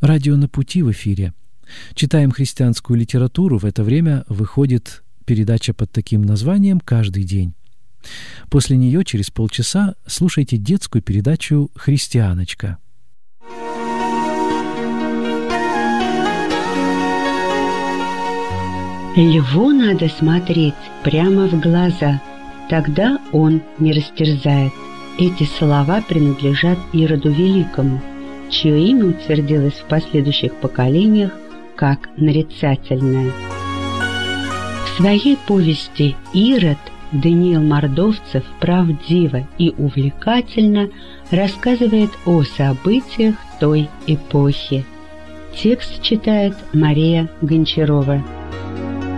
Радио «На пути» в эфире. Читаем христианскую литературу. В это время выходит передача под таким названием «Каждый день». После нее через полчаса слушайте детскую передачу «Христианочка». Льву надо смотреть прямо в глаза, тогда он не растерзает. Эти слова принадлежат Ироду Великому, чье имя утвердилось в последующих поколениях как нарицательное. В своей повести «Ирод» Даниил Мордовцев правдиво и увлекательно рассказывает о событиях той эпохи. Текст читает Мария Гончарова.